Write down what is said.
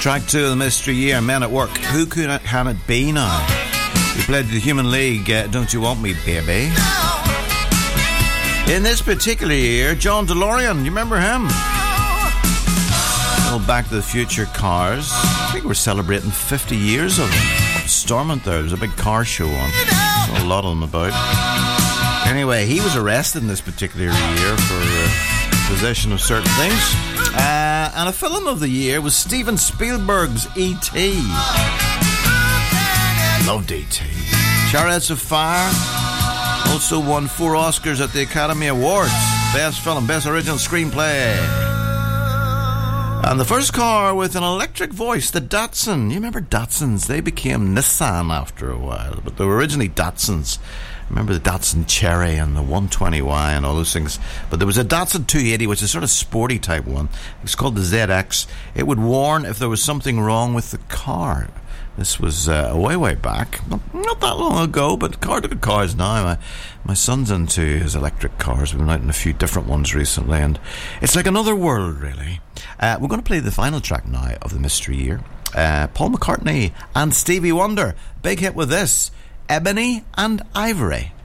Track 2 of the Mystery Year, Men at Work. Who can it be now? We played the Human League, Don't You Want Me, Baby. In this particular year, John DeLorean, you remember him? Well, Back to the Future cars. I think we're celebrating 50 years of them. Stormont there, there's a big car show on. There's a lot of them about. Anyway, he was arrested in this particular year for possession of certain things. And a film of the year was Steven Spielberg's E.T. Loved E.T. Chariots of Fire also won 4 Oscars at the Academy Awards. Best film, best original screenplay. And the first car with an electric voice, the Datsun. You remember Datsuns? They became Nissan after a while, but they were originally Datsuns. Remember the Datsun Cherry and the 120Y and all those things. But there was a Datsun 280, which is sort of sporty type one. It was called the ZX. It would warn if there was something wrong with the car. This was way back. Not that long ago, but car to cars now. My son's into his electric cars. We've been out in a few different ones recently, and it's like another world, really. We're going to play the final track now of the Mystery Year. Paul McCartney and Stevie Wonder. Big hit with this. Ebony and Ivory.